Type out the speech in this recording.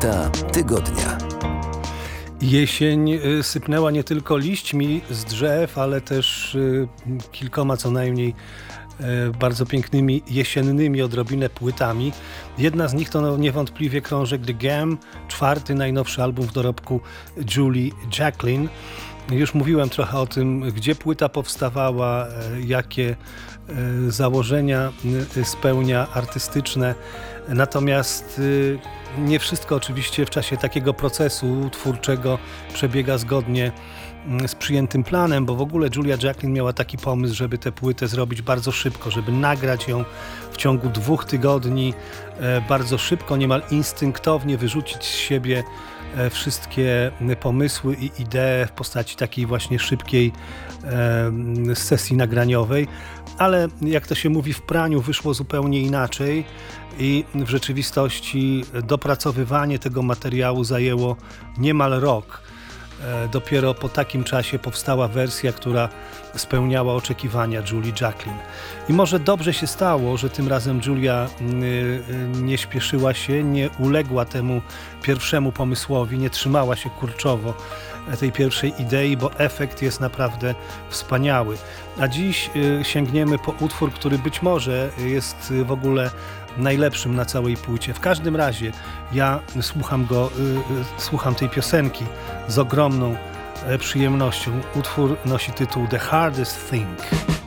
Płyta tygodnia. Jesień sypnęła nie tylko liśćmi z drzew, ale też kilkoma co najmniej bardzo pięknymi jesiennymi odrobinę płytami. Jedna z nich to niewątpliwie krążek The Game, czwarty, najnowszy album w dorobku Julie Jacklin. Już mówiłem trochę o tym, gdzie płyta powstawała, jakie założenia spełnia artystyczne. Natomiast nie wszystko oczywiście w czasie takiego procesu twórczego przebiega zgodnie z przyjętym planem, bo w ogóle Julia Jacklin miała taki pomysł, żeby tę płytę zrobić bardzo szybko, żeby nagrać ją w ciągu 2 tygodni, bardzo szybko, niemal instynktownie wyrzucić z siebie wszystkie pomysły i idee w postaci takiej właśnie szybkiej sesji nagraniowej, ale jak to się mówi, w praniu wyszło zupełnie inaczej i w rzeczywistości dopracowywanie tego materiału zajęło niemal rok. Dopiero po takim czasie powstała wersja, która spełniała oczekiwania Julie Jacklin. I może dobrze się stało, że tym razem Julia nie śpieszyła się, nie uległa temu pierwszemu pomysłowi, nie trzymała się kurczowo tej pierwszej idei, bo efekt jest naprawdę wspaniały. A dziś sięgniemy po utwór, który być może jest w ogóle najlepszym na całej płycie. W każdym razie ja słucham tej piosenki z ogromną przyjemnością. Utwór nosi tytuł The Hardest Thing.